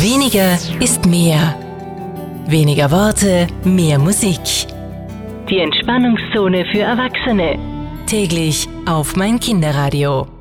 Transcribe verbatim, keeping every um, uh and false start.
Weniger ist mehr. Weniger Worte, mehr Musik. Die Entspannungszone für Erwachsene. Täglich auf mein Kinderradio.